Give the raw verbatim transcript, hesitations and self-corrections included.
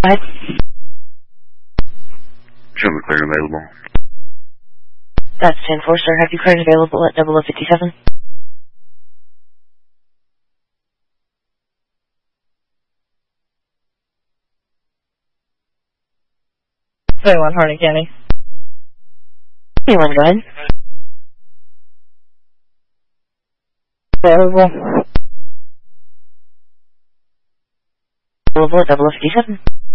ahead. Show me clear available. That's ten four, sir. Have you cleared available at double oh fifty-seven? twenty-one Harding County. Anyone, go ahead. Available. Available at double oh fifty-seven.